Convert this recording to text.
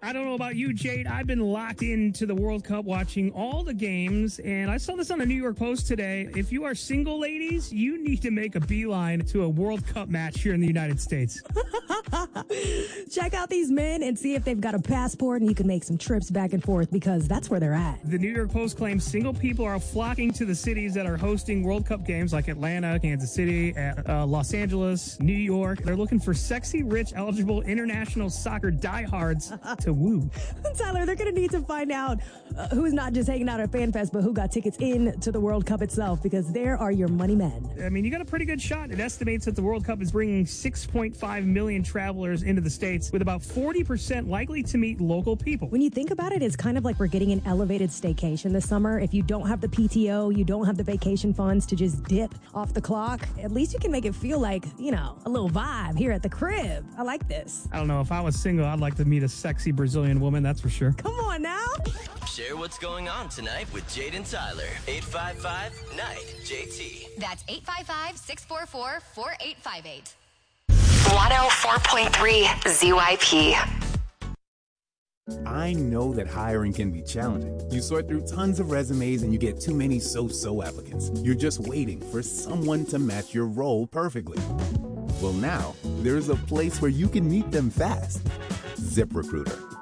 I don't know about you, Jade. I've been locked into the World Cup watching all the games, and I saw this on the New York Post today. If you are single, ladies, you need to make a beeline to a World Cup match here in the United States. Check out these men and see if they've got a passport and you can make some trips back and forth because that's where they're at. The New York Post claims single people are flocking to the cities that are hosting World Cup games like Atlanta, Kansas City, Los Angeles, New York. They're looking for sexy, rich, eligible international soccer diehards to woo. Tyler, they're going to need to find out who's not just hanging out at FanFest, but who got tickets in to the World Cup itself, because there are your money men. I mean, you got a pretty good shot. It estimates that the World Cup is bringing 6.5 million travelers into the States, with about 40% likely to meet local people. When you think about it, it's kind of like we're getting an elevated staycation this summer. If you don't have the PTO, you don't have the vacation funds to just dip off the clock, at least you can make it feel like, you know, a little vibe here at the crib. I like this. I don't know. If I was single, I'd like to meet a sexy Brazilian woman, that's for sure. Come on now. Share what's going on tonight with Jade and Tyler. 855-NIGHT-JT. That's 855-644-4858. 104.3 ZYP. I know that hiring can be challenging. You sort through tons of resumes and you get too many so-so applicants. You're just waiting for someone to match your role perfectly. Well, now there's a place where you can meet them fast. ZipRecruiter.